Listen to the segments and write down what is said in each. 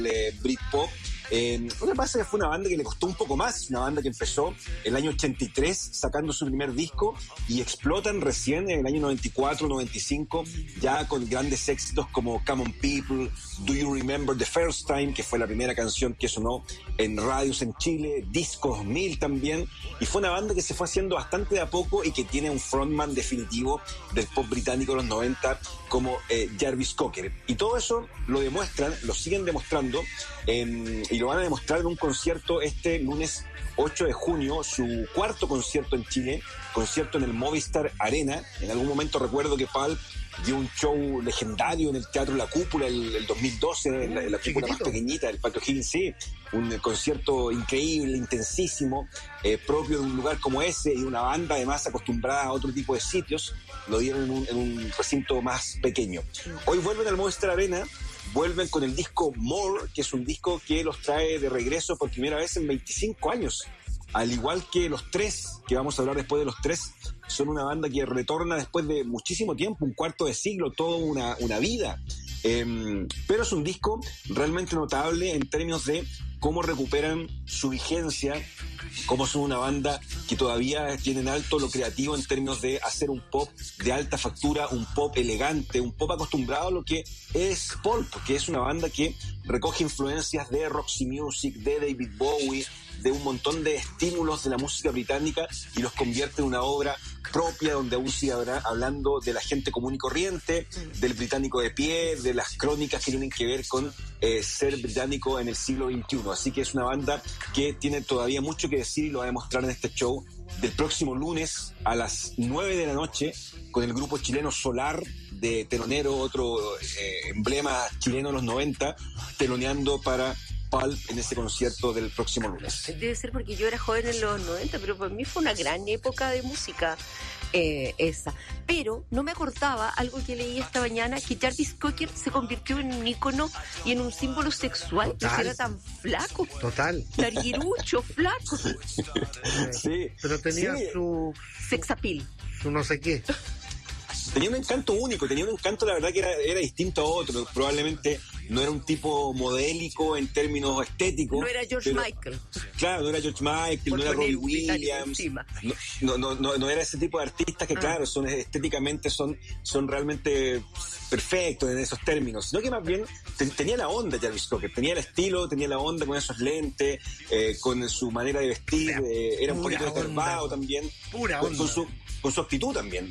Britpop. Lo que pasa es que fue una banda que le costó un poco más, una banda que empezó el año 83 sacando su primer disco y explotan recién en el año 94, 95, ya con grandes éxitos como Come On People, Do You Remember the First Time, que fue la primera canción que sonó en radios en Chile, Disco 2000 también, y fue una banda que se fue haciendo bastante de a poco y que tiene un frontman definitivo del pop británico de los 90 como Jarvis Cocker. Y todo eso lo demuestran, lo siguen demostrando, y lo van a demostrar en un concierto este lunes 8 de junio, su cuarto concierto en Chile, concierto en el Movistar Arena. En algún momento recuerdo que Pulp dio un show legendario en el Teatro La Cúpula el 2012, en la cúpula más pequeñita del Patio Higgins, sí, un concierto increíble, intensísimo, propio de un lugar como ese y una banda además acostumbrada a otro tipo de sitios. Lo dieron en un recinto más pequeño. Hoy vuelven al Movistar Arena, vuelven con el disco More, que es un disco que los trae de regreso por primera vez en 25 años. Al igual que Los Tres, que vamos a hablar después de Los Tres, son una banda que retorna después de muchísimo tiempo, un cuarto de siglo, toda una vida. Pero es un disco realmente notable en términos de cómo recuperan su vigencia, cómo son una banda que todavía tienen alto lo creativo en términos de hacer un pop de alta factura, un pop elegante, un pop acostumbrado a lo que es Pulp, porque es una banda que recoge influencias de Roxy Music, de David Bowie, de un montón de estímulos de la música británica y los convierte en una obra propia donde aún sigue hablando de la gente común y corriente, del británico de pie, de las crónicas que tienen que ver con ser británico en el siglo XXI. Así que es una banda que tiene todavía mucho que decir y lo va a demostrar en este show del próximo lunes a las 9 de la noche con el grupo chileno Solar de telonero, otro emblema chileno de los 90, teloneando para Pulp en ese concierto del próximo lunes. Debe ser porque yo era joven en los 90, pero para mí fue una gran época de música esa. Pero no me acordaba algo que leí esta mañana, que Jarvis Cocker se convirtió en un ícono y en un símbolo sexual. Total. Que era tan flaco. Total. Larguirucho, flaco. Sí. Pero tenía su sex appeal. Su no sé qué. Tenía un encanto único, tenía un encanto, la verdad, que era distinto a otro. Probablemente no era un tipo modélico en términos estéticos. No era George Michael. Claro, no era George Michael, no era Robbie Williams. No era ese tipo de artistas que, claro, son estéticamente son realmente perfectos en esos términos. Sino que más bien tenía la onda Jarvis Cocker, tenía el estilo, tenía la onda con esos lentes, con su manera de vestir, era un poquito desgarbado también. Pura onda. Con su actitud también,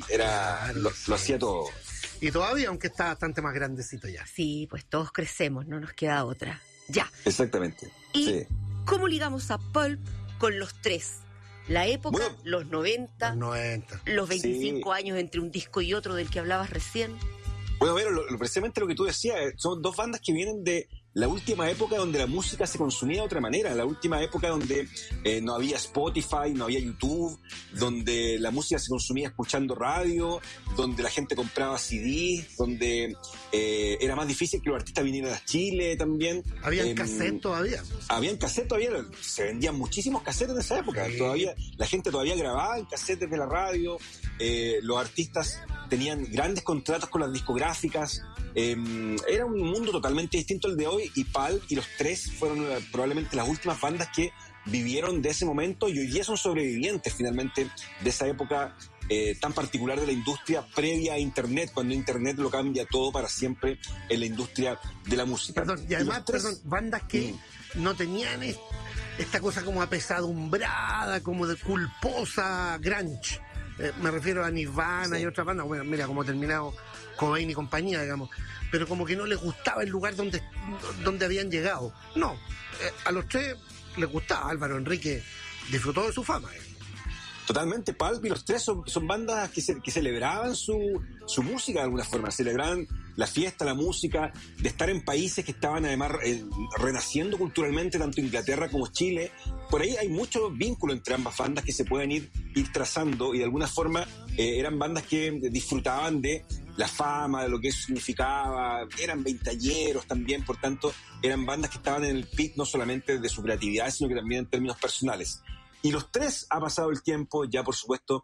lo hacía todo. Y todavía, aunque está bastante más grandecito ya. Sí, pues todos crecemos, no nos queda otra. Ya. Exactamente. ¿Y sí. cómo ligamos a Pulp con Los Tres? La época, bueno, los 90, los 25 años entre un disco y otro del que hablabas recién. Bueno, precisamente lo que tú decías, son dos bandas que vienen de la última época donde la música se consumía de otra manera, la última época donde no había Spotify, no había YouTube, donde la música se consumía escuchando radio, donde la gente compraba CDs, donde era más difícil que los artistas vinieran a Chile también. ¿Habían cassette todavía? Habían cassette todavía, se vendían muchísimos cassettes en esa época, sí. Todavía la gente todavía grababa en cassettes de la radio, los artistas tenían grandes contratos con las discográficas, era un mundo totalmente distinto al de hoy, y Pulp y Los Tres fueron probablemente las últimas bandas que vivieron de ese momento y hoy día son sobrevivientes finalmente de esa época tan particular de la industria previa a Internet, cuando Internet lo cambia todo para siempre en la industria de la música. Perdón, y además, bandas que no tenían esta cosa como apesadumbrada, como de culposa grunge. Me refiero a Nirvana y otras bandas, bueno, mira cómo ha terminado Cobain y compañía, digamos, pero como que no les gustaba el lugar donde habían llegado. No, a Los Tres les gustaba. Álvaro Enrique disfrutó de su fama. Totalmente, Pulp y Los Tres son bandas que celebraban su música de alguna forma, celebraban la fiesta, la música, de estar en países que estaban además renaciendo culturalmente, tanto Inglaterra como Chile. Por ahí hay mucho vínculo entre ambas bandas que se pueden ir trazando y de alguna forma eran bandas que disfrutaban de la fama, de lo que eso significaba, eran veinteañeros también, por tanto eran bandas que estaban en el pic no solamente de su creatividad, sino que también en términos personales. Y Los Tres ha pasado el tiempo, ya por supuesto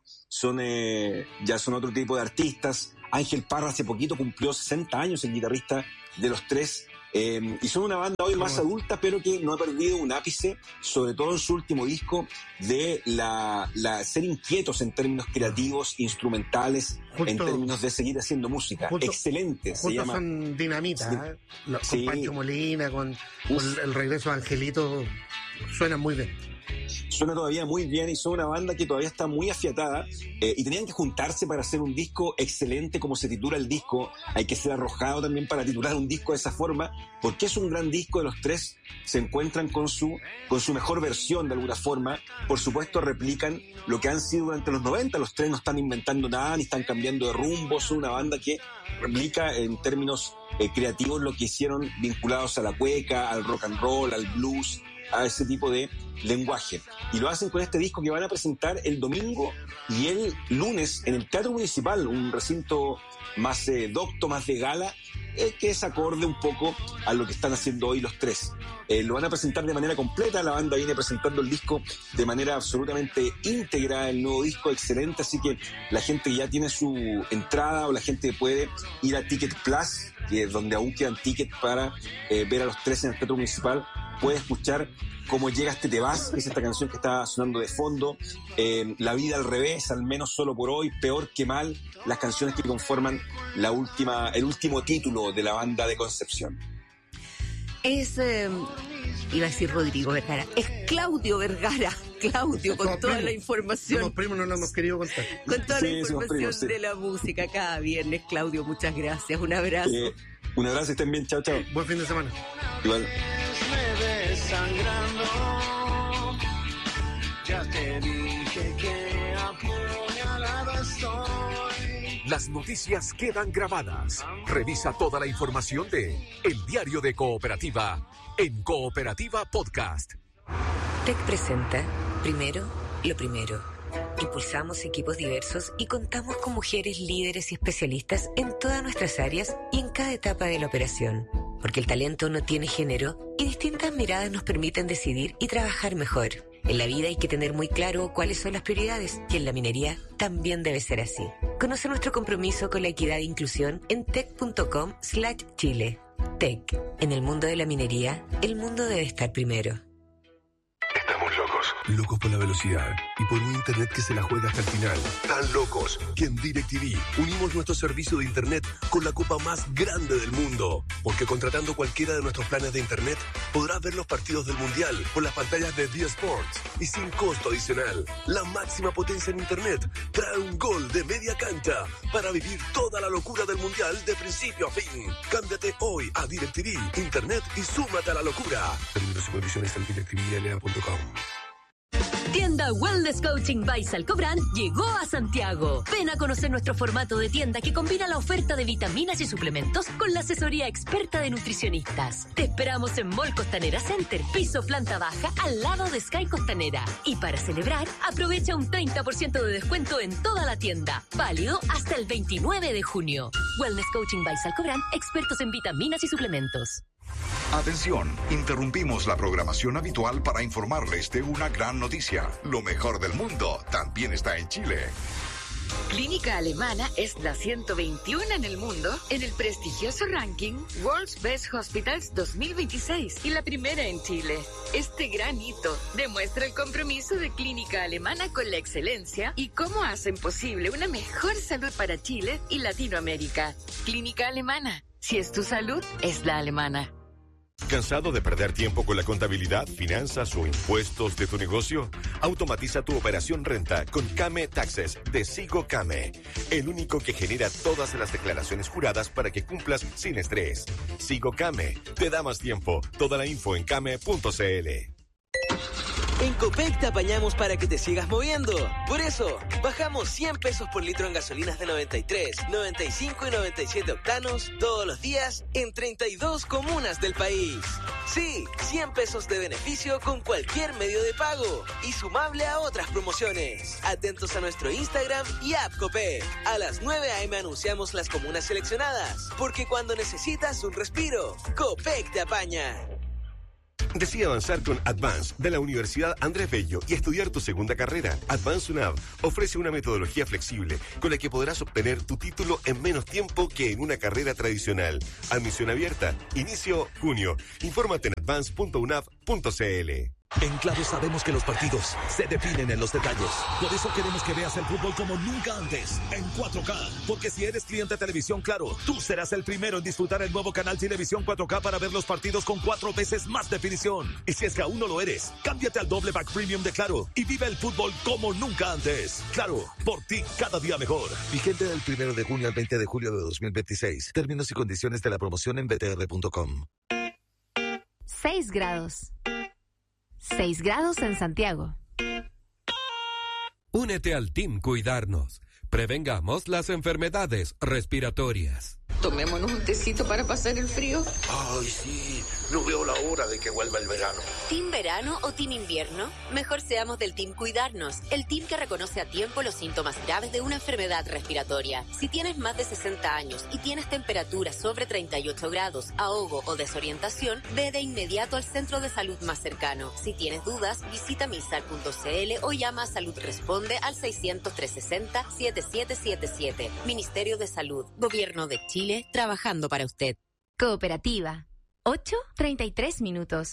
ya son otro tipo de artistas. Ángel Parra hace poquito cumplió 60 años, el guitarrista de Los Tres, Y son una banda hoy más adulta, pero que no ha perdido un ápice, sobre todo en su último disco, de la ser inquietos en términos creativos, instrumentales, en términos de seguir haciendo música. Excelente. Se llama. Son dinamita, con Pancho Molina, con el regreso de Angelito, suenan muy bien. Suena todavía muy bien y son una banda que todavía está muy afiatada y tenían que juntarse para hacer un disco excelente como se titula el disco. Hay que ser arrojado también para titular un disco de esa forma, porque es un gran disco. De los tres se encuentran con su mejor versión de alguna forma. Por supuesto replican lo que han sido durante los 90. Los tres no están inventando nada ni están cambiando de rumbo. Son una banda que replica en términos creativos lo que hicieron vinculados a la cueca, al rock and roll, al blues, a ese tipo de lenguaje. Y lo hacen con este disco que van a presentar el domingo y el lunes en el Teatro Municipal, un recinto más docto, más de gala, que es acorde un poco a lo que están haciendo hoy los tres. Lo van a presentar de manera completa. La banda viene presentando el disco de manera absolutamente íntegra, el nuevo disco excelente, así que la gente que ya tiene su entrada o la gente que puede ir a Ticket Plus, que es donde aún quedan tickets para ver a los tres en el Teatro Municipal, puede escuchar Cómo Llegaste Te Vas, que es esta canción que está sonando de fondo, La Vida al Revés, Al Menos Solo por Hoy, Peor que Mal, las canciones que conforman el último título de la banda de Concepción. Es, iba a decir Rodrigo Vergara, es Claudio Vergara. Claudio, con toda primos. La información. Somos primos, no nos hemos querido contar. Con toda la Sí, somos información primos, sí. de la música cada viernes. Claudio, muchas gracias. Un abrazo. Un abrazo, estén bien, chao, chao. Buen fin de semana. Igual. Desangrando, ya te dije que apuñalado estoy. Las noticias quedan grabadas. Revisa toda la información de El Diario de Cooperativa en Cooperativa Podcast. TEC presenta Primero, lo primero. Impulsamos equipos diversos y contamos con mujeres líderes y especialistas en todas nuestras áreas y en cada etapa de la operación. Porque el talento no tiene género y distintas miradas nos permiten decidir y trabajar mejor. En la vida hay que tener muy claro cuáles son las prioridades y en la minería también debe ser así. Conoce nuestro compromiso con la equidad e inclusión en tec.com/Chile. TEC. En el mundo de la minería, el mundo debe estar primero. Estamos locos. Locos por la velocidad y por un internet que se la juega hasta el final. Tan locos que en DirecTV unimos nuestro servicio de internet con la copa más grande del mundo. Porque contratando cualquiera de nuestros planes de internet, podrás ver los partidos del Mundial por las pantallas de D-Sports y sin costo adicional. La máxima potencia en internet trae un gol de media cancha para vivir toda la locura del Mundial de principio a fin. Cámbiate hoy a DirecTV Internet y súmate a la locura. Términos y condiciones en directvla.com. Tienda Wellness Coaching by Salcobrand llegó a Santiago. Ven a conocer nuestro formato de tienda que combina la oferta de vitaminas y suplementos con la asesoría experta de nutricionistas. Te esperamos en Mall Costanera Center, piso planta baja, al lado de Sky Costanera. Y para celebrar, aprovecha un 30% de descuento en toda la tienda. Válido hasta el 29 de junio. Wellness Coaching by Salcobrand, expertos en vitaminas y suplementos. Atención, interrumpimos la programación habitual para informarles de una gran noticia. Lo mejor del mundo también está en Chile. Clínica Alemana es la 121 en el mundo en el prestigioso ranking World's Best Hospitals 2026 y la primera en Chile. Este gran hito demuestra el compromiso de Clínica Alemana con la excelencia y cómo hacen posible una mejor salud para Chile y Latinoamérica. Clínica Alemana, si es tu salud, es la alemana. ¿Cansado de perder tiempo con la contabilidad, finanzas o impuestos de tu negocio? Automatiza tu operación renta con Kame Taxes de Sigo Kame, el único que genera todas las declaraciones juradas para que cumplas sin estrés. Sigo Kame, te da más tiempo. Toda la info en kame.cl. En Copec te apañamos para que te sigas moviendo. Por eso, bajamos 100 pesos por litro en gasolinas de 93, 95 y 97 octanos todos los días en 32 comunas del país. Sí, 100 pesos de beneficio con cualquier medio de pago y sumable a otras promociones. Atentos a nuestro Instagram y app Copec. A las 9 a.m. anunciamos las comunas seleccionadas, porque cuando necesitas un respiro, Copec te apaña. Decide avanzar con Advance de la Universidad Andrés Bello y estudiar tu segunda carrera. Advance UNAV ofrece una metodología flexible con la que podrás obtener tu título en menos tiempo que en una carrera tradicional. Admisión abierta. Inicio junio. Infórmate en advance.unav.cl. En Claro sabemos que los partidos se definen en los detalles. Por eso queremos que veas el fútbol como nunca antes, en 4K. Porque si eres cliente de Televisión Claro, tú serás el primero en disfrutar el nuevo canal Televisión 4K para ver los partidos con 4 veces más definición. Y si es que aún no lo eres, cámbiate al doble pack premium de Claro y vive el fútbol como nunca antes. Claro, por ti cada día mejor. Vigente del 1 de junio al 20 de julio de 2026. Términos y condiciones de la promoción en btr.com. 6 grados. 6 grados en Santiago. Únete al Team Cuidarnos. Prevengamos las enfermedades respiratorias. Tomémonos un tecito para pasar el frío. Ay, sí. No veo la hora de que vuelva el verano. ¿Team verano o team invierno? Mejor seamos del Team Cuidarnos, el team que reconoce a tiempo los síntomas graves de una enfermedad respiratoria. Si tienes más de 60 años y tienes temperatura sobre 38 grados, ahogo o desorientación, ve de inmediato al centro de salud más cercano. Si tienes dudas, visita misal.cl o llama a Salud Responde al 600-360-7777. Ministerio de Salud, Gobierno de Chile, trabajando para usted. Cooperativa. 8:33 minutos.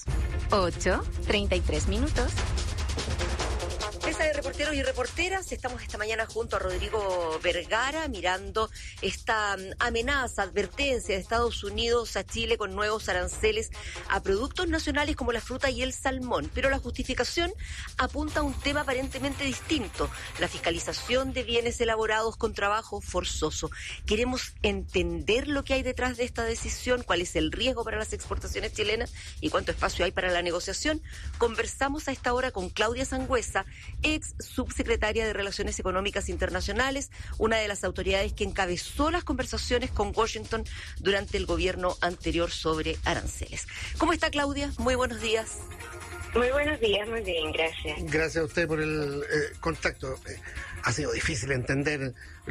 8:33 minutos. Mesa de reporteros y reporteras, estamos esta mañana junto a Rodrigo Vergara mirando esta amenaza, advertencia de Estados Unidos a Chile con nuevos aranceles a productos nacionales como la fruta y el salmón. Pero la justificación apunta a un tema aparentemente distinto, la fiscalización de bienes elaborados con trabajo forzoso. Queremos entender lo que hay detrás de esta decisión, cuál es el riesgo para las exportaciones chilenas y cuánto espacio hay para la negociación. Conversamos a esta hora con Claudia Sangüesa, ex subsecretaria de Relaciones Económicas Internacionales, una de las autoridades que encabezó las conversaciones con Washington durante el gobierno anterior sobre aranceles. ¿Cómo está, Claudia? Muy buenos días. Muy buenos días, muy bien, gracias. Gracias a usted por el contacto. Ha sido difícil entender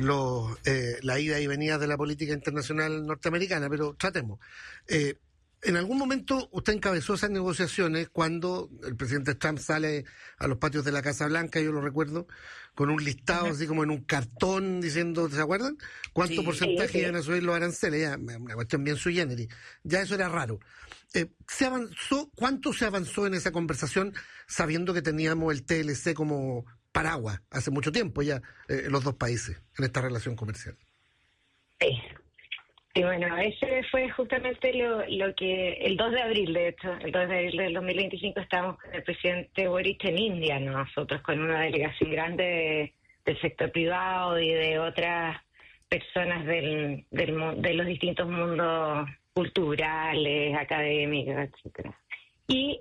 la ida y venida de la política internacional norteamericana, pero tratemos. En algún momento usted encabezó esas negociaciones cuando el presidente Trump sale a los patios de la Casa Blanca, yo lo recuerdo, con un listado así como en un cartón diciendo, ¿se acuerdan? ¿Cuánto porcentaje iban a subir los aranceles? Ya, una cuestión bien sui generis. Ya eso era raro. ¿Se avanzó? ¿Cuánto se avanzó en esa conversación sabiendo que teníamos el TLC como paraguas hace mucho tiempo ya los dos países en esta relación comercial? Sí. Y bueno, ese fue justamente lo que, el 2 de abril, de hecho, el 2 de abril del 2025 estábamos con el presidente Boric en India, nosotros con una delegación grande del sector privado y de otras personas de los distintos mundos culturales, académicos, etcétera. Y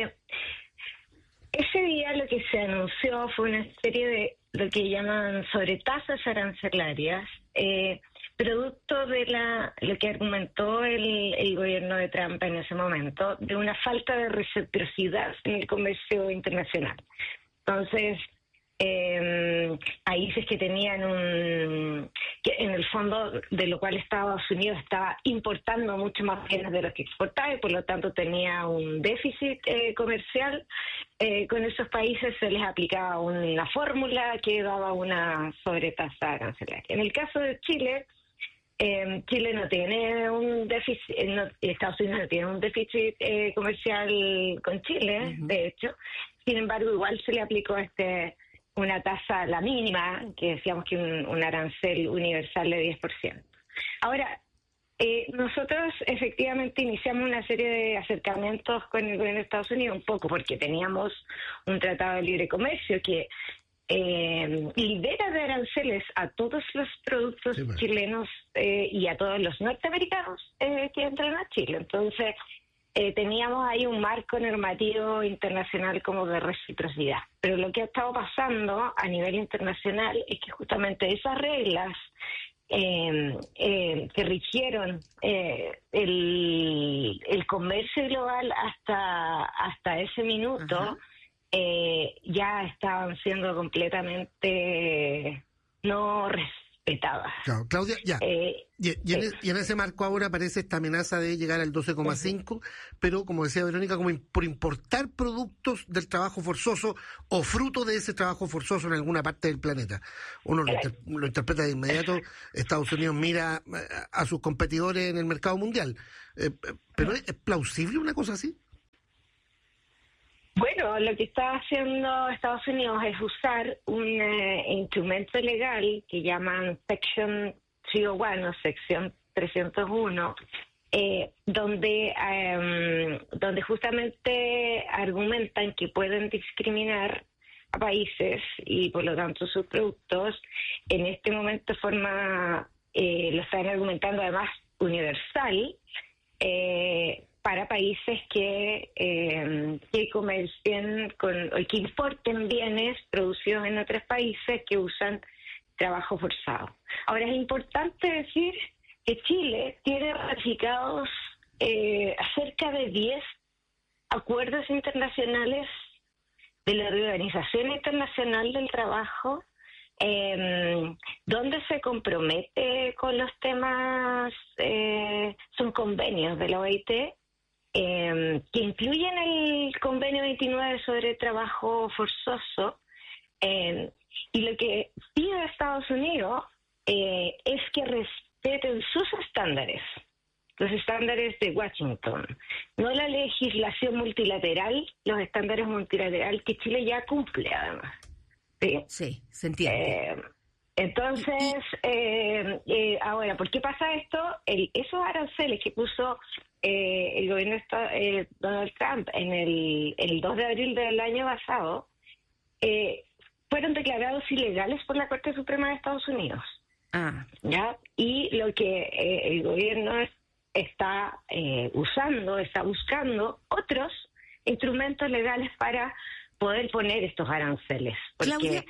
ese día lo que se anunció fue una serie de lo que llaman sobretasas arancelarias, producto de lo que argumentó el gobierno de Trump en ese momento, de una falta de reciprocidad en el comercio internacional. Entonces, países que tenían que en el fondo, de lo cual Estados Unidos estaba importando mucho más bienes de los que exportaba y por lo tanto tenía un déficit comercial, con esos países se les aplicaba una fórmula que daba una sobretasa arancelaria. En el caso de Chile, Chile no tiene un déficit, Estados Unidos no tiene un déficit comercial con Chile, de hecho. Sin embargo, igual se le aplicó una tasa, la mínima, que decíamos que un arancel universal de 10%. Ahora, nosotros efectivamente iniciamos una serie de acercamientos con el gobierno de Estados Unidos, un poco porque teníamos un tratado de libre comercio que libera de aranceles a todos los productos chilenos y a todos los norteamericanos que entran a Chile. Entonces, teníamos ahí un marco normativo internacional como de reciprocidad. Pero lo que ha estado pasando a nivel internacional es que justamente esas reglas que rigieron el comercio global hasta ese minuto, ya estaban siendo completamente no vetadas. Claro, Claudia, ya. Y en ese marco ahora aparece esta amenaza de llegar al 12,5, pero como decía Verónica, como por importar productos del trabajo forzoso o fruto de ese trabajo forzoso en alguna parte del planeta. Uno lo interpreta de inmediato, Estados Unidos mira a sus competidores en el mercado mundial. ¿Pero es plausible una cosa así? Bueno, lo que está haciendo Estados Unidos es usar un instrumento legal que llaman Section 301 o Sección 301, donde justamente argumentan que pueden discriminar a países y por lo tanto sus productos. En este momento lo están argumentando además universal, para países que comercien o que importen bienes producidos en otros países que usan trabajo forzado. Ahora, es importante decir que Chile tiene ratificados cerca de 10 acuerdos internacionales de la Organización Internacional del Trabajo, donde se compromete con los temas, son convenios de la OIT, que incluyen el convenio 29 sobre trabajo forzoso, y lo que pide Estados Unidos es que respeten sus estándares, los estándares de Washington, no la legislación multilateral, los estándares multilaterales que Chile ya cumple además. Sí, se entiende. Entonces, ahora, ¿por qué pasa esto? Esos aranceles que puso el gobierno de Donald Trump en el 2 de abril del año pasado, fueron declarados ilegales por la Corte Suprema de Estados Unidos. ¿Ya? Y lo que el gobierno está buscando otros instrumentos legales para poder poner estos aranceles. Porque Claudia,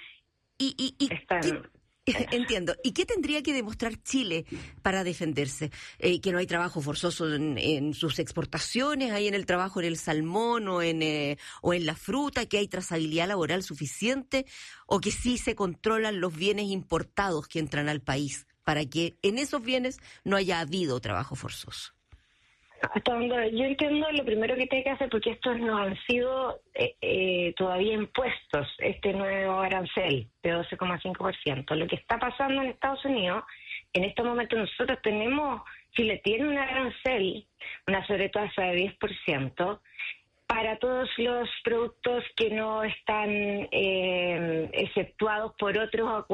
entiendo. ¿Y qué tendría que demostrar Chile para defenderse? Que no hay trabajo forzoso en sus exportaciones, hay en el trabajo en el salmón o en la fruta, que hay trazabilidad laboral suficiente, o que sí se controlan los bienes importados que entran al país para que en esos bienes no haya habido trabajo forzoso. Hasta donde yo entiendo, lo primero que tiene que hacer, porque estos no han sido todavía impuestos, este nuevo arancel de 12,5%. Lo que está pasando en Estados Unidos, en este momento nosotros Chile tiene un arancel, una sobretasa de 10%, para todos los productos que no están exceptuados por otros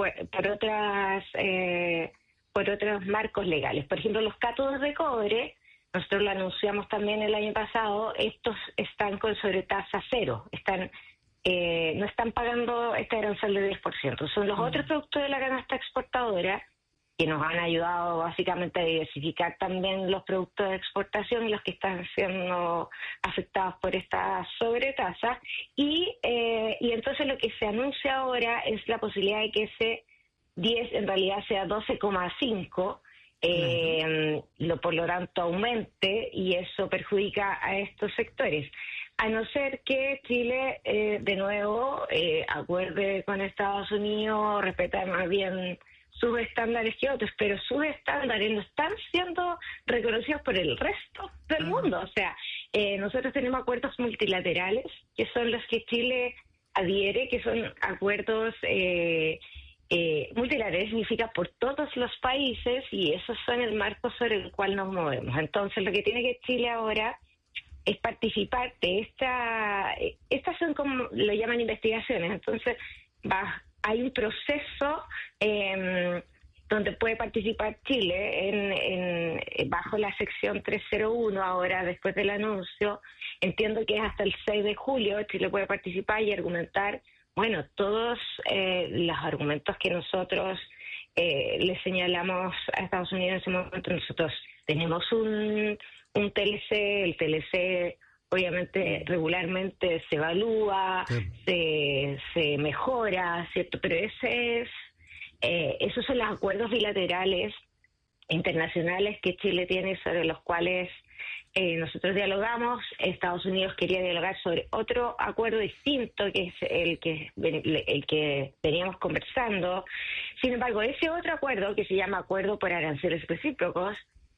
marcos legales. Por ejemplo, los cátodos de cobre, nosotros lo anunciamos también el año pasado, estos están con sobretasa cero, no están pagando este arancel de 10%. Son los otros productos de la canasta exportadora que nos han ayudado básicamente a diversificar también los productos de exportación y los que están siendo afectados por esta sobretasa. Y entonces lo que se anuncia ahora es la posibilidad de que ese 10 en realidad sea 12,5%, por lo tanto aumente, y eso perjudica a estos sectores. A no ser que Chile, de nuevo, acuerde con Estados Unidos, respetar más bien sus estándares que otros, pero sus estándares no están siendo reconocidos por el resto del mundo. O sea, nosotros tenemos acuerdos multilaterales, que son los que Chile adhiere, que son acuerdos multilaterales, significa por todos los países, y esos son el marco sobre el cual nos movemos. Entonces, lo que tiene que Chile ahora es participar de estas son como lo llaman investigaciones. Entonces, hay un proceso donde puede participar Chile bajo la sección 301 ahora, después del anuncio. Entiendo que es hasta el 6 de julio Chile puede participar y argumentar, bueno, todos los argumentos que nosotros le señalamos a Estados Unidos en ese momento. Nosotros tenemos un TLC, el TLC obviamente regularmente se evalúa, se mejora, ¿cierto? Pero esos son los acuerdos bilaterales internacionales que Chile tiene, sobre los cuales nosotros dialogamos, Estados Unidos quería dialogar sobre otro acuerdo distinto, que es el que veníamos conversando. Sin embargo, ese otro acuerdo, que se llama Acuerdo por Aranceles Recíprocos,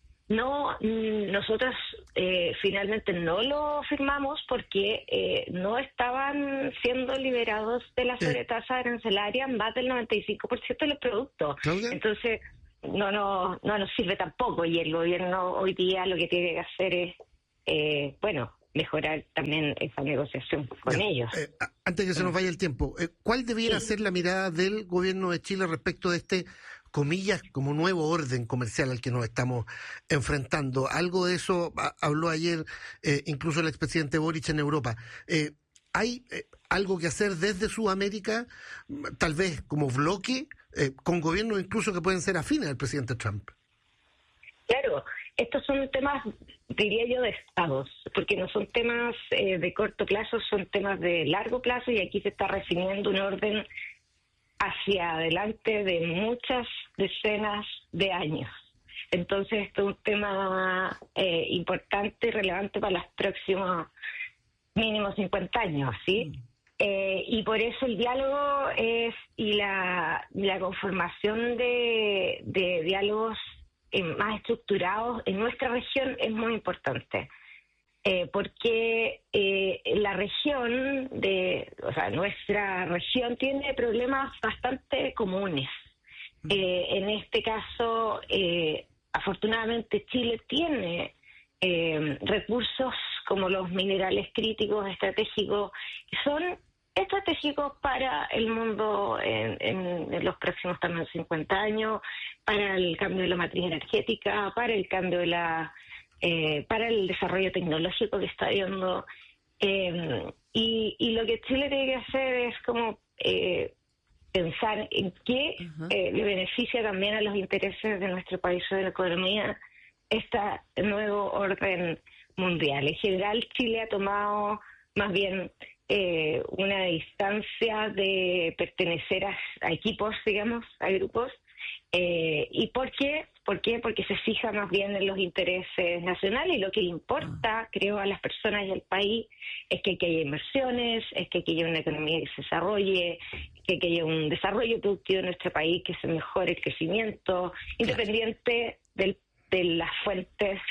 nosotros finalmente no lo firmamos porque no estaban siendo liberados de la sobretasa arancelaria más del 95% de los productos. Entonces, no nos sirve tampoco, y el gobierno hoy día lo que tiene que hacer es, mejorar también esa negociación con ellos. Antes que se nos vaya el tiempo, ¿cuál debiera ser la mirada del gobierno de Chile respecto de este, comillas, como nuevo orden comercial al que nos estamos enfrentando? Algo de eso habló ayer incluso el expresidente Boric en Europa. ¿Hay algo que hacer desde Sudamérica, tal vez como bloque, con gobiernos incluso que pueden ser afines al presidente Trump? Claro, estos son temas, diría yo, de estados, porque no son temas de corto plazo, son temas de largo plazo, y aquí se está definiendo un orden hacia adelante de muchas decenas de años. Entonces, esto es un tema importante y relevante para los próximos mínimo 50 años, ¿sí? Y por eso el diálogo y la conformación de diálogos más estructurados en nuestra región es muy importante. Porque la región, nuestra región tiene problemas bastante comunes. En este caso, afortunadamente Chile tiene recursos como los minerales críticos estratégicos, que son estratégicos para el mundo en los próximos también 50 años, para el cambio de la matriz energética, para el cambio de para el desarrollo tecnológico que está habiendo. Y lo que Chile tiene que hacer es como pensar en qué le beneficia también a los intereses de nuestro país o de la economía este nuevo orden mundial. En general, Chile ha tomado más bien una distancia de pertenecer a equipos, digamos, a grupos. ¿Y por qué? Porque se fija más bien en los intereses nacionales, y lo que le importa, creo, a las personas y al país es que haya inversiones, es que haya una economía que se desarrolle, que haya un desarrollo productivo en nuestro país, que se mejore el crecimiento, independiente de las fuentes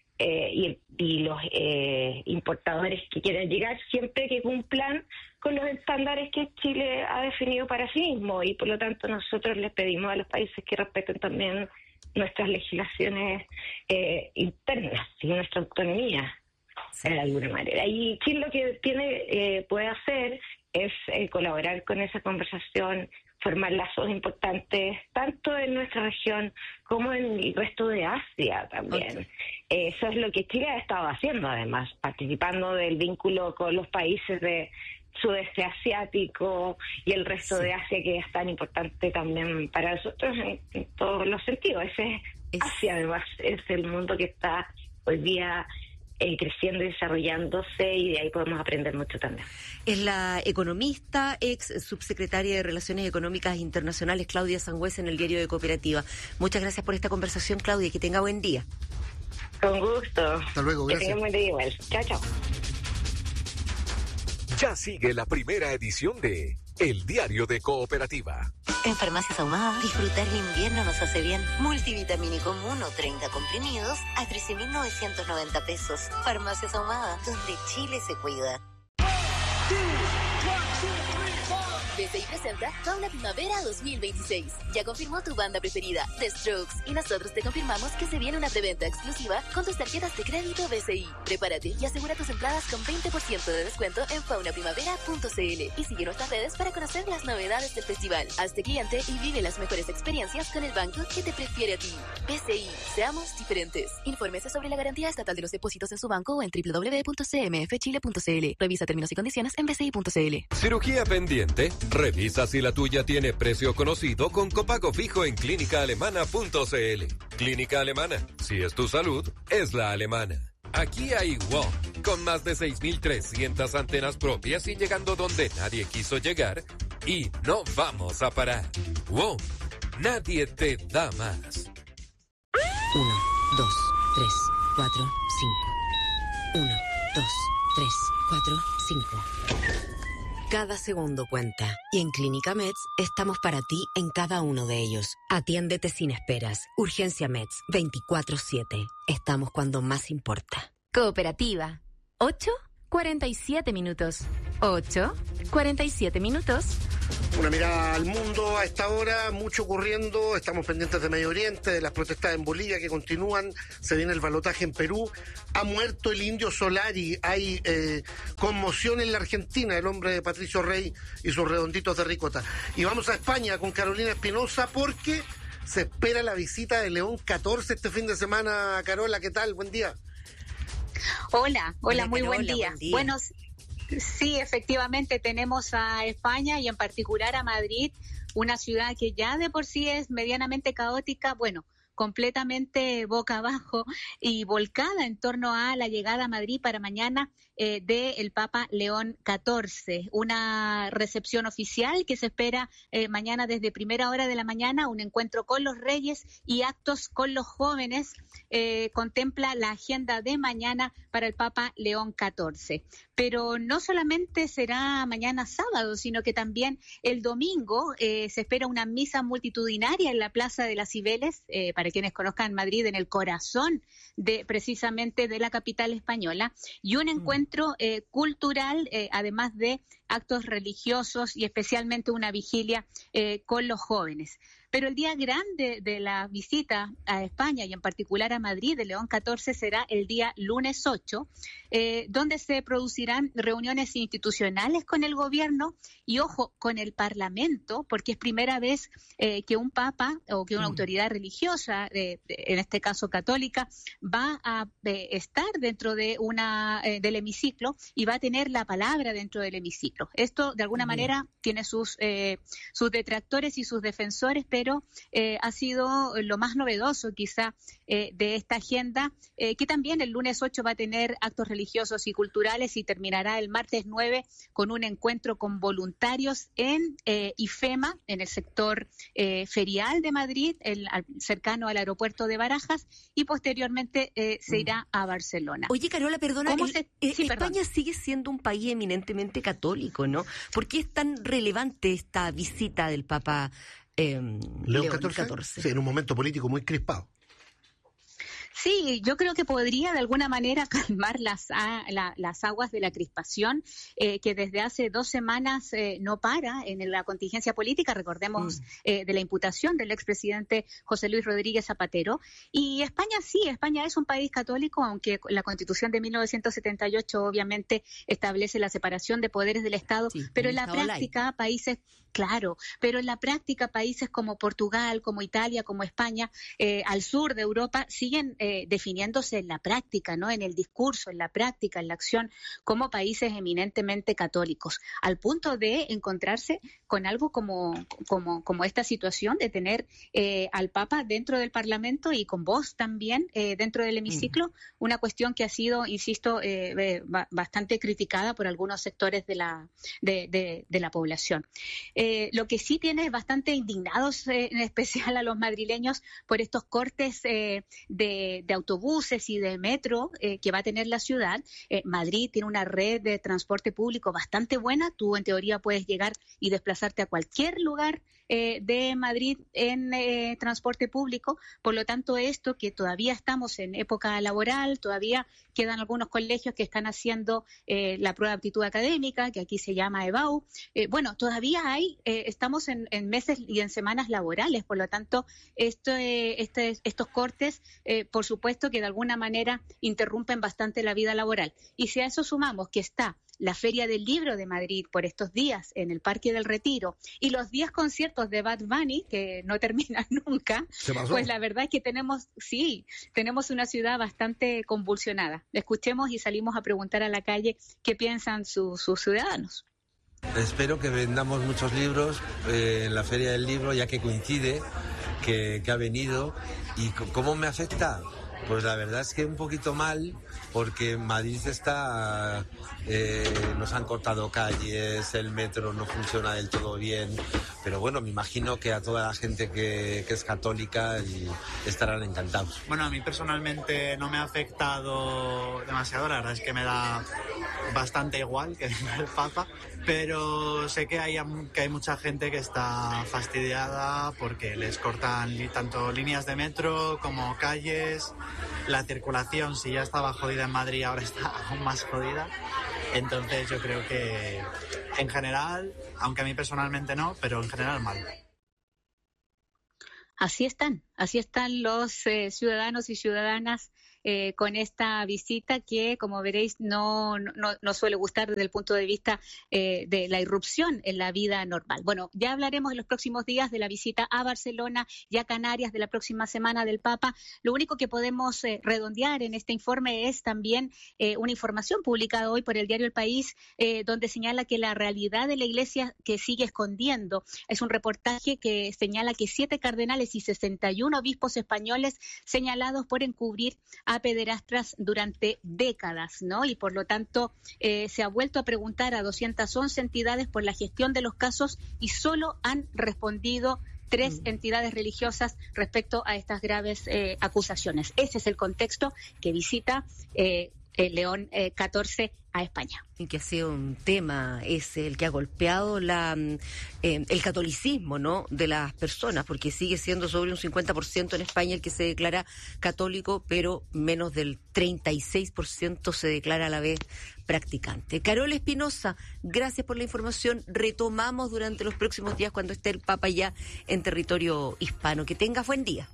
y los importadores que quieran llegar, siempre que cumplan con los estándares que Chile ha definido para sí mismo, y por lo tanto nosotros les pedimos a los países que respeten también nuestras legislaciones internas y nuestra autonomía, de alguna manera. Y Chile lo que puede hacer es colaborar con esa conversación, formar lazos importantes tanto en nuestra región como en el resto de Asia también. Eso es lo que Chile ha estado haciendo, además, participando del vínculo con los países de sudeste asiático y el resto de Asia, que es tan importante también para nosotros en todos los sentidos. Asia, además, es el mundo que está hoy día creciendo y desarrollándose, y de ahí podemos aprender mucho también. Es la economista, ex subsecretaria de Relaciones Económicas Internacionales, Claudia Sangüesa, en el Diario de Cooperativa. Muchas gracias por esta conversación, Claudia, que tenga buen día. Con gusto. Hasta luego, gracias. Que tenga buen día igual. Chao, chao. Ya sigue la primera edición de El Diario de Cooperativa. En Farmacias Ahumada, disfrutar el invierno nos hace bien. Multivitamínico Muno, 30 comprimidos a 13.990 pesos. Farmacias Ahumada, donde Chile se cuida. BCI presenta Fauna Primavera 2026. Ya confirmó tu banda preferida, The Strokes, y nosotros te confirmamos que se viene una preventa exclusiva con tus tarjetas de crédito BCI. Prepárate y asegura tus entradas con 20% de descuento en faunaprimavera.cl y sigue nuestras redes para conocer las novedades del festival. Hazte cliente y vive las mejores experiencias con el banco que te prefiere a ti. BCI, seamos diferentes. Infórmese sobre la garantía estatal de los depósitos en su banco o en www.cmfchile.cl. Revisa términos y condiciones en bci.cl. ¿Cirugía pendiente? Revisa si la tuya tiene precio conocido con copago fijo en clínicaalemana.cl. Clínica Alemana. Si es tu salud, es la alemana. Aquí hay WOM, con más de 6.300 antenas propias y llegando donde nadie quiso llegar, y no vamos a parar. WOM, nadie te da más. 1, 2, 3, 4, 5. 1, 2, 3, 4, 5. Cada segundo cuenta. Y en Clínica Meds estamos para ti en cada uno de ellos. Atiéndete sin esperas. Urgencia Meds, 24/7. Estamos cuando más importa. Cooperativa. 8:47 minutos. 8:47 minutos. Una mirada al mundo a esta hora, mucho ocurriendo, estamos pendientes de Medio Oriente, de las protestas en Bolivia que continúan, se viene el balotaje en Perú, ha muerto el Indio Solari, hay conmoción en la Argentina, el hombre de Patricio Rey y sus redonditos de ricota. Y vamos a España con Carolina Espinosa porque se espera la visita de León XIV este fin de semana. Carola, ¿qué tal? Buen día. Hola, muy Carola, buen día. Bueno, sí, efectivamente tenemos a España y en particular a Madrid, una ciudad que ya de por sí es medianamente caótica, bueno, completamente boca abajo y volcada en torno a la llegada a Madrid para mañana del Papa León XIV. Una recepción oficial que se espera mañana desde primera hora de la mañana, un encuentro con los reyes y actos con los jóvenes. Contempla la agenda de mañana para el Papa León XIV. Pero no solamente será mañana sábado, sino que también el domingo se espera una misa multitudinaria en la Plaza de las Cibeles, para quienes conozcan Madrid, en el corazón precisamente de la capital española, y un encuentro cultural, además de actos religiosos y especialmente una vigilia con los jóvenes. Pero el día grande de la visita a España y en particular a Madrid de León XIV será el día lunes 8, donde se producirán reuniones institucionales con el gobierno y, ojo, con el Parlamento, porque es primera vez que un papa o que una autoridad religiosa, en este caso católica, va a estar dentro de del hemiciclo y va a tener la palabra dentro del hemiciclo. Esto, de alguna manera, tiene sus detractores y sus defensores, pero ha sido lo más novedoso quizá de esta agenda, que también el lunes 8 va a tener actos religiosos y culturales y terminará el martes 9 con un encuentro con voluntarios en IFEMA, en el sector ferial de Madrid, cercano al aeropuerto de Barajas, y posteriormente se irá a Barcelona. Oye, Carola, perdona, España sigue siendo un país eminentemente católico, ¿no? ¿Por qué es tan relevante esta visita del Papa León XIV? Sí, en un momento político muy crispado. Sí, yo creo que podría de alguna manera calmar las aguas de la crispación que desde hace 2 semanas no para en la contingencia política, recordemos, de la imputación del expresidente José Luis Rodríguez Zapatero. Y España es un país católico, aunque la Constitución de 1978 obviamente establece la separación de poderes del Estado, pero en la práctica países como Portugal, como Italia, como España, al sur de Europa, siguen definiéndose en la práctica, ¿no? En el discurso, en la práctica, en la acción, como países eminentemente católicos, al punto de encontrarse con algo como esta situación de tener al Papa dentro del Parlamento y con voz también dentro del hemiciclo, una cuestión que ha sido, insisto, bastante criticada por algunos sectores de la población. Lo que sí tiene bastante indignados, en especial a los madrileños, por estos cortes de autobuses y de metro que va a tener la ciudad. Madrid tiene una red de transporte público bastante buena. Tú, en teoría, puedes llegar y desplazarte a cualquier lugar de Madrid en transporte público. Por lo tanto, esto que todavía estamos en época laboral, todavía quedan algunos colegios que están haciendo la prueba de aptitud académica, que aquí se llama EBAU. Todavía estamos en meses y en semanas laborales. Por lo tanto, estos cortes, por supuesto que de alguna manera interrumpen bastante la vida laboral. Y si a eso sumamos que está la Feria del Libro de Madrid por estos días en el Parque del Retiro y los 10 conciertos de Bad Bunny que no terminan nunca, pues la verdad es que tenemos una ciudad bastante convulsionada. Escuchemos y salimos a preguntar a la calle qué piensan sus ciudadanos. Espero que vendamos muchos libros en la Feria del Libro, ya que coincide que ha venido. ¿Y cómo me afecta? Pues la verdad es que un poquito mal, porque Madrid está... nos han cortado calles, el metro no funciona del todo bien, pero bueno, me imagino que a toda la gente que es católica estarán encantados. Bueno, a mí personalmente no me ha afectado demasiado, la verdad es que me da bastante igual que venga el Papa, pero sé que hay mucha gente que está fastidiada porque les cortan tanto líneas de metro como calles. La circulación, si ya estaba jodida en Madrid, ahora está aún más jodida. Entonces yo creo que en general, aunque a mí personalmente no, pero en general mal. Así están los ciudadanos y ciudadanas con esta visita que, como veréis, no suele gustar desde el punto de vista de la irrupción en la vida normal. Bueno, ya hablaremos en los próximos días de la visita a Barcelona y a Canarias de la próxima semana del Papa. Lo único que podemos redondear en este informe es también una información publicada hoy por el diario El País, donde señala que la realidad de la Iglesia que sigue escondiendo. Es un reportaje que señala que 7 cardenales y 61 obispos españoles señalados por encubrir a pederastras durante décadas, ¿no? Y por lo tanto se ha vuelto a preguntar a 211 entidades por la gestión de los casos y solo han respondido 3 entidades religiosas respecto a estas graves acusaciones. Ese es el contexto que visita León XIV a España. Y que ha sido un tema ese el que ha golpeado el catolicismo, ¿no?, de las personas, porque sigue siendo sobre un 50% en España el que se declara católico, pero menos del 36% se declara a la vez practicante. Carol Espinosa, gracias por la información. Retomamos durante los próximos días cuando esté el Papa ya en territorio hispano. Que tengas buen día.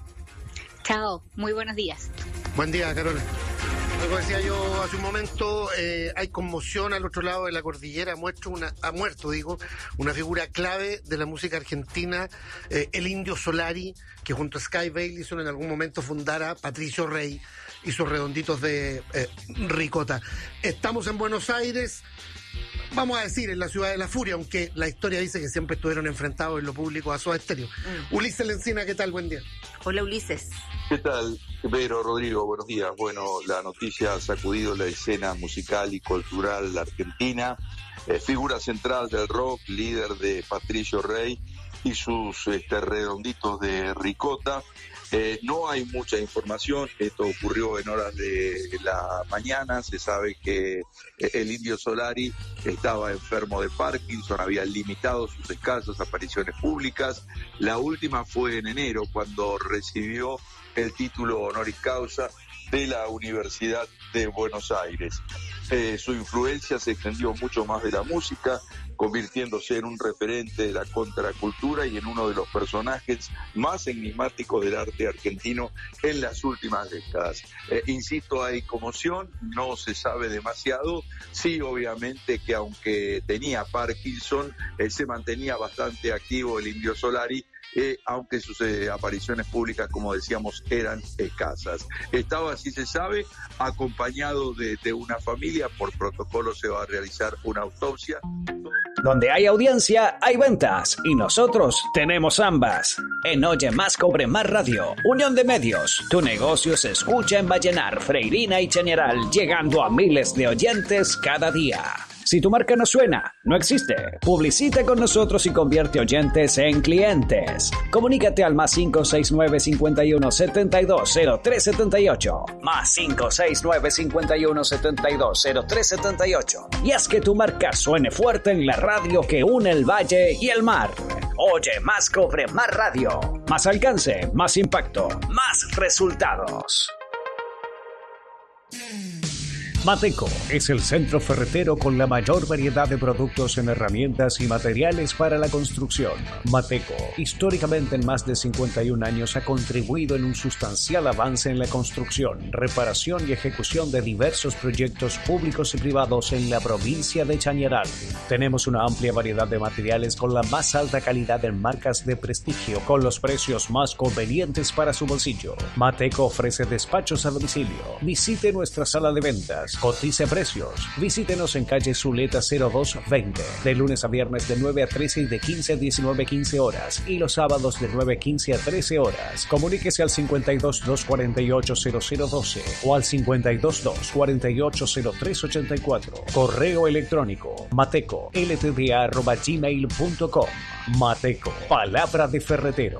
Chao, muy buenos días. Buen día, Carol. Como decía yo hace un momento, hay conmoción al otro lado de la cordillera. Ha muerto una figura clave de la música argentina, el Indio Solari, que junto a Sky Baileys en algún momento fundara Patricio Rey y sus redonditos de ricota. Estamos en Buenos Aires, vamos a decir, en la ciudad de la furia, aunque la historia dice que siempre estuvieron enfrentados en lo público a Soda Stereo. Ulises Lencina, ¿qué tal? Buen día. Hola, Ulises. ¿Qué tal, Vero, Rodrigo? Buenos días. Bueno, la noticia ha sacudido la escena musical y cultural argentina. Figura central del rock, líder de Patricio Rey y sus redonditos de ricota. No hay mucha información, esto ocurrió en horas de la mañana. Se sabe que el Indio Solari estaba enfermo de Parkinson, había limitado sus escasas apariciones públicas. La última fue en enero, cuando recibió el título honoris causa de la Universidad de Buenos Aires. Su influencia se extendió mucho más de la música, convirtiéndose en un referente de la contracultura y en uno de los personajes más enigmáticos del arte argentino en las últimas décadas. Insisto, hay conmoción, no se sabe demasiado. Sí, obviamente que aunque tenía Parkinson, se mantenía bastante activo el Indio Solari, aunque sus apariciones públicas, como decíamos, eran escasas. Estaba, si se sabe, acompañado de una familia. Por protocolo se va a realizar una autopsia. Donde hay audiencia, hay ventas, y nosotros tenemos ambas. En Oye Más, Cobre Más Radio, Unión de Medios, tu negocio se escucha en Vallenar, Freirina y Chañaral, llegando a miles de oyentes cada día. Si tu marca no suena, no existe. Publicita con nosotros y convierte oyentes en clientes. Comunícate al +569 51 72 0378. +569 51 72 0378. Y haz que tu marca suene fuerte en la radio que une el valle y el mar. Oye Más, Cobre Más Radio. Más alcance, más impacto, más resultados. Mateco es el centro ferretero con la mayor variedad de productos en herramientas y materiales para la construcción. Mateco, históricamente en más de 51 años, ha contribuido en un sustancial avance en la construcción, reparación y ejecución de diversos proyectos públicos y privados en la provincia de Chañaral. Tenemos una amplia variedad de materiales con la más alta calidad en marcas de prestigio, con los precios más convenientes para su bolsillo. Mateco ofrece despachos a domicilio. Visite nuestra sala de ventas Móviles. Cotice precios. Visítenos en calle Zuleta 0220. De lunes a viernes de 9 a 13 y de 15 a 19:15 horas. Y los sábados de 9:15 a 13 horas. Comuníquese al 522-480012 o al 522-480384. Correo electrónico mateco.ltda@gmail.com. Mateco, palabra de ferretero.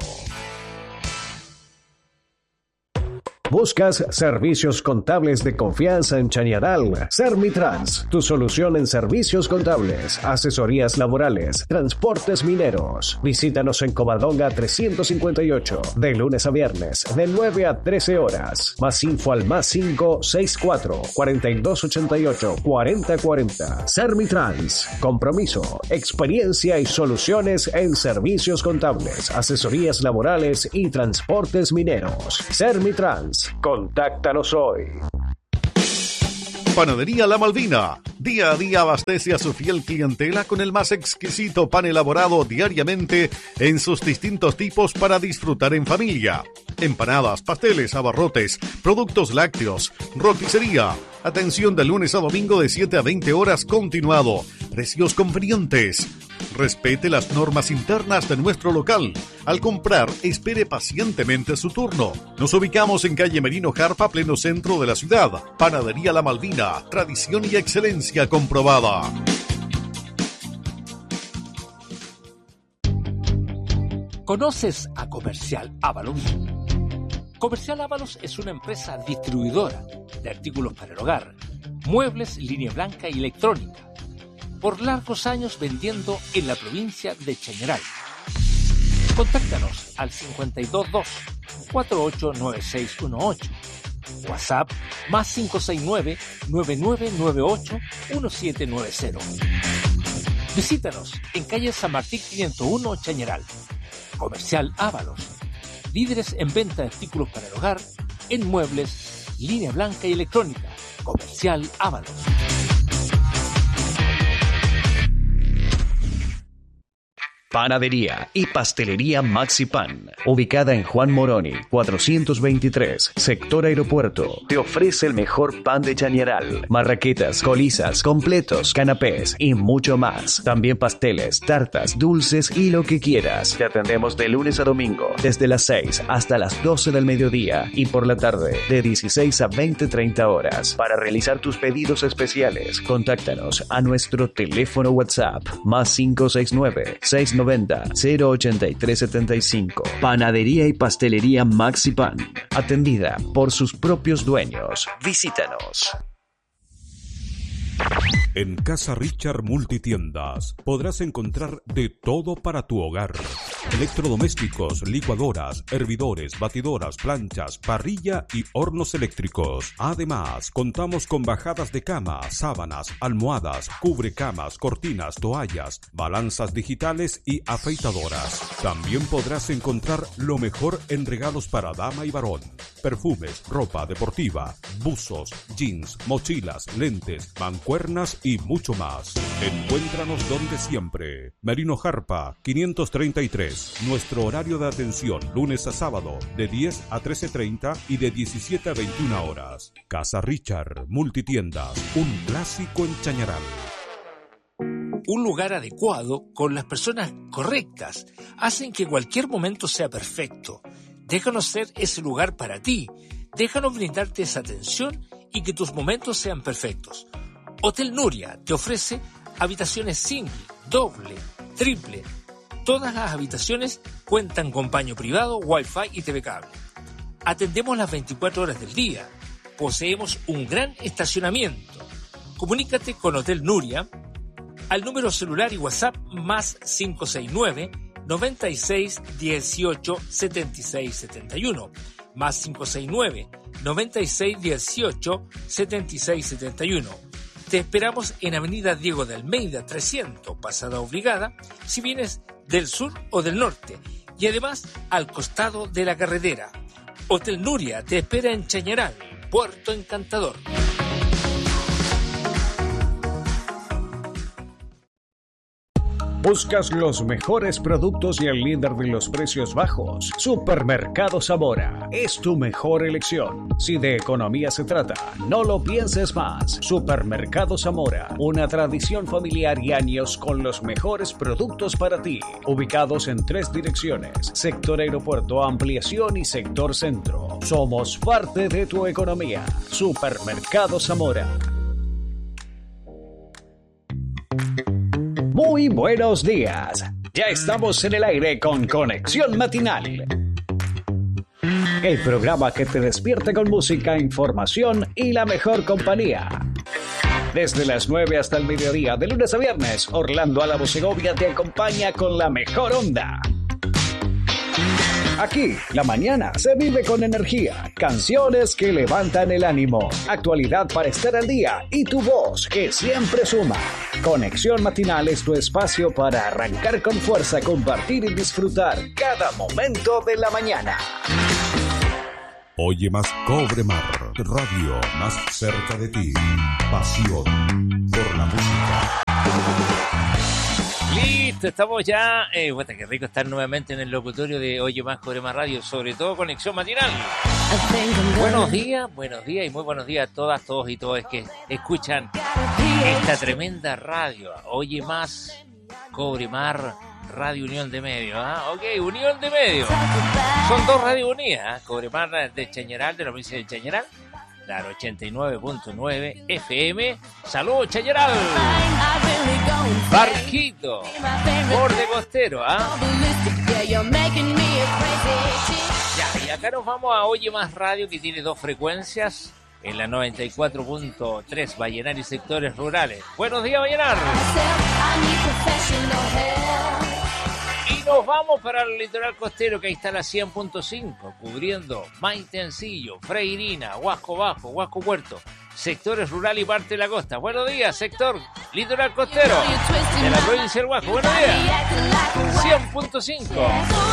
¿Buscas servicios contables de confianza en Chañaral? Sermitrans, tu solución en servicios contables, asesorías laborales, transportes mineros. Visítanos en Covadonga 358, de lunes a viernes, de 9 a 13 horas. Más info al +564 4288 4040. Sermitrans, compromiso, experiencia y soluciones en servicios contables, asesorías laborales y transportes mineros. Sermitrans. Contáctanos hoy. Panadería La Malvina. Día a día abastece a su fiel clientela con el más exquisito pan elaborado diariamente en sus distintos tipos para disfrutar en familia. Empanadas, pasteles, abarrotes, productos lácteos, roticería. Atención de lunes a domingo de 7 a 20 horas continuado. Precios convenientes. Respete las normas internas de nuestro local. Al comprar, espere pacientemente su turno. Nos ubicamos en calle Merino Jarpa, pleno centro de la ciudad. Panadería La Malvina, tradición y excelencia comprobada. ¿Conoces a Comercial Ávalos? Comercial Ávalos es una empresa distribuidora de artículos para el hogar, muebles, línea blanca y electrónica. Por largos años vendiendo en la provincia de Chañaral. Contáctanos al 522-489618. WhatsApp +569-9998-1790. Visítanos en calle San Martín 501 Chañaral. Comercial Ávalos. Líderes en venta de artículos para el hogar, en muebles, línea blanca y electrónica. Comercial Ávalos. Panadería y Pastelería Maxi Pan, ubicada en Juan Moroni, 423, sector Aeropuerto, te ofrece el mejor pan de Chañaral, marraquetas, colizas, completos, canapés y mucho más. También pasteles, tartas, dulces y lo que quieras. Te atendemos de lunes a domingo, desde las 6 hasta las 12 del mediodía y por la tarde, de 16 a 20:30 horas. Para realizar tus pedidos especiales, contáctanos a nuestro teléfono WhatsApp, +569-690 08375. Panadería y Pastelería Maxi Pan, atendida por sus propios dueños. Visítanos. En Casa Richard Multitiendas podrás encontrar de todo para tu hogar. Electrodomésticos, licuadoras, hervidores, batidoras, planchas, parrilla y hornos eléctricos. Además, contamos con bajadas de cama, sábanas, almohadas, cubrecamas, cortinas, toallas, balanzas digitales y afeitadoras. También podrás encontrar lo mejor en regalos para dama y varón. Perfumes, ropa deportiva, buzos, jeans, mochilas, lentes, mancuernas y mucho más. Encuéntranos donde siempre. Merino Jarpa, 533. Nuestro horario de atención lunes a sábado de 10 a 13:30 y de 17 a 21 horas. Casa Richard Multitiendas, un clásico en Chañaral. Un lugar adecuado con las personas correctas hacen que cualquier momento sea perfecto. Déjanos ser ese lugar para ti. Déjanos brindarte esa atención y que tus momentos sean perfectos. Hotel Nuria te ofrece habitaciones single, doble, triple. Todas las habitaciones cuentan con baño privado, wifi y TV cable. Atendemos las 24 horas del día. Poseemos un gran estacionamiento. Comunícate con Hotel Nuria al número celular y WhatsApp +569 96 18 76 71. +569 96 18 76 71. Te esperamos en Avenida Diego de Almeida 300, Pasada Obligada, si vienes del sur o del norte, y además al costado de la carretera. Hotel Nuria te espera en Chañaral, Puerto Encantador. ¿Buscas los mejores productos y el líder de los precios bajos? Supermercado Zamora es tu mejor elección. Si de economía se trata, no lo pienses más. Supermercado Zamora, una tradición familiar y años con los mejores productos para ti. Ubicados en 3 direcciones: sector aeropuerto, ampliación y sector centro. Somos parte de tu economía. Supermercado Zamora. Muy buenos días. Ya estamos en el aire con Conexión Matinal. El programa que te despierta con música, información y la mejor compañía. Desde las 9 hasta el mediodía, de lunes a viernes, Orlando Álamo Segovia te acompaña con la mejor onda. Aquí, la mañana se vive con energía, canciones que levantan el ánimo, actualidad para estar al día y tu voz que siempre suma. Conexión Matinal es tu espacio para arrancar con fuerza, compartir y disfrutar cada momento de la mañana. Oye Más Cobre Mar, radio más cerca de ti. Pasión por la música. Listo, estamos ya. Qué rico estar nuevamente en el locutorio de Oye Más Cobre Más Radio, sobre todo Conexión Matinal. Buenos días y muy buenos días a todas, todos y todas que escuchan esta tremenda radio. Oye Más Cobre Mar Radio Unión de Medios, Ok, Unión de Medios. Son 2 radios unidas, Cobre Mar de Chañaral, de la provincia de Chañaral. Claro, 89.9 FM. ¡Saludos, Chañaral! Barquito, borde costero, Ya, y acá nos vamos a Oye Más Radio, que tiene 2 frecuencias. En la 94.3, Vallenar y sectores rurales. ¡Buenos días, Vallenar! Y nos vamos para el litoral costero, que ahí está la 100.5, cubriendo Maitencillo, Freirina, Huasco Bajo, Huasco Puerto, sectores rural y parte de la costa. Buenos días, sector litoral costero de la provincia del Huasco. Buenos días. 100.5.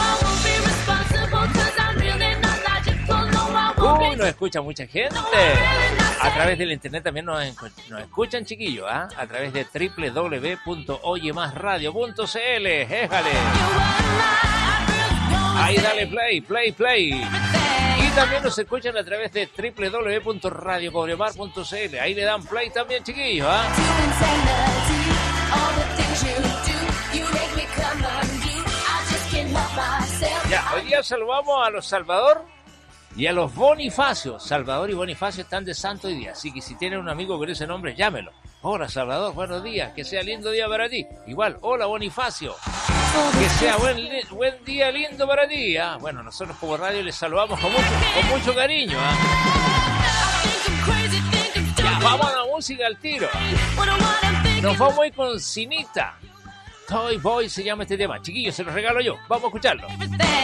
Nos escucha mucha gente. A través del internet también nos escuchan, chiquillos, a través de www.oyemasradio.cl. Éjale. Ahí dale play. Y también nos escuchan a través de www.radiocobremar.cl. Ahí le dan play también, chiquillos, Ya, hoy día saludamos a los Salvador y a los Bonifacio. Salvador y Bonifacio están de santo hoy día, así que si tienen un amigo con ese nombre, llámelo. Hola Salvador, buenos días, que sea lindo día para ti. Igual, hola Bonifacio, que sea buen día lindo para ti. Bueno, nosotros como radio les saludamos con mucho cariño. Ya, vamos a la música al tiro. Nos vamos a ir con Cinita. Toy Boy se llama este tema. Chiquillos, se los regalo yo. Vamos a escucharlo.